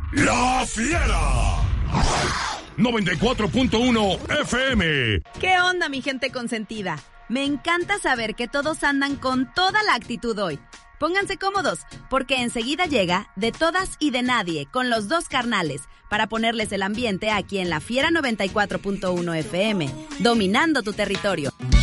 La Fiera 94.1 FM. ¿Qué onda, mi gente consentida? Me encanta saber que todos andan con toda la actitud hoy. Pónganse cómodos, porque enseguida llega De Todas y de Nadie con los dos carnales para ponerles el ambiente aquí en La Fiera 94.1 FM, dominando tu territorio.